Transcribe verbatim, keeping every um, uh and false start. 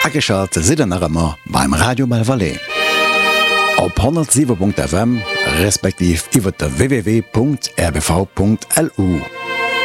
Ageschalt Sidennermmer beim Radio Malvalais. Op hundertsieben Punkt F M respektiv iwwer der w w w Punkt r b v Punkt l u.